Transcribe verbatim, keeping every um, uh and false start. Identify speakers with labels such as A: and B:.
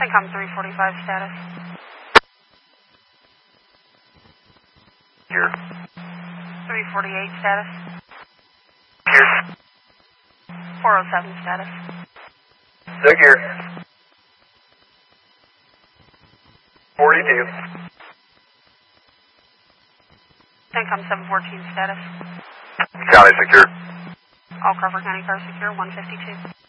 A: CENTCOM three forty-five status.
B: Here.
A: three forty-eight status.
B: Here.
A: four oh seven status.
B: Doug here. forty-two.
A: CENTCOM seven fourteen status.
B: County secure.
A: All Crawford County cars secure, one fifty-two.